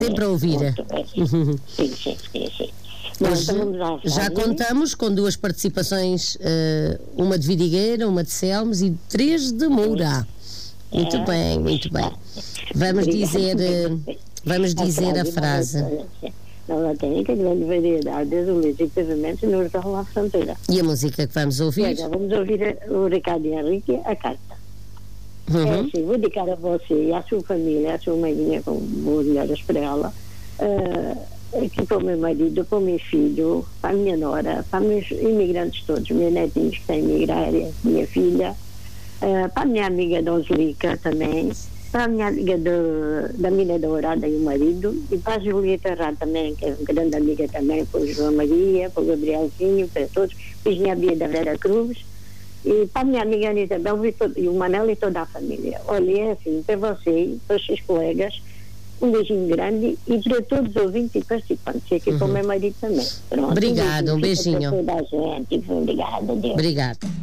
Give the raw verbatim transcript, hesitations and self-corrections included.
Sempre a ouvir. Sim, sim, sim, sim. sim. Hoje, já contamos com duas participações, uh, uma de Vidigueira, uma de Selmes e três de Moura. Muito é, bem, muito bem. Vamos dizer, uh, vamos dizer a frase. Ela tem que grande variedade de legitimamente no Jornal à Fronteira. E a música que vamos ouvir? Olha, vamos ouvir o Ricardo Henrique, a carta. Uhum. É assim, vou dedicar a você e à sua família, à sua mãe, com boas melhoras para ela, uh, aqui para o meu marido, para o meu filho, para a minha nora, para os meus imigrantes todos, meus netinhos que têm emigrar, minha filha, uh, para a minha amiga da Angelica também, para a minha amiga de, da Mina Dourada e o marido, e para a Julieta Rá também, que é uma grande amiga também, para o João Maria, para o Gabrielzinho, para todos, para a minha Bia da Vera Cruz, e para a minha amiga Ana Isabel e, todo, e o Manel e toda a família. Olha, é assim, para você, para os seus colegas, um beijinho grande e para todos os ouvintes e participantes, e aqui uhum. para o meu marido também. Pronto, obrigado, um beijinho. Um beijinho. Para toda a gente. Obrigada, Deus. Obrigada.